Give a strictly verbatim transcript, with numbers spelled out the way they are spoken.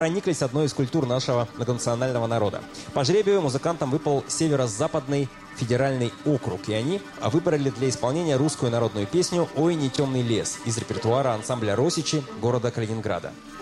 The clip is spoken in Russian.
прониклись одной из культур нашего многонационального народа. По жребию музыкантам выпал Северо-Западный федеральный округ, и они выбрали для исполнения русскую народную песню «Ой, не темный лес» из репертуара ансамбля «Росичи» города Калининграда.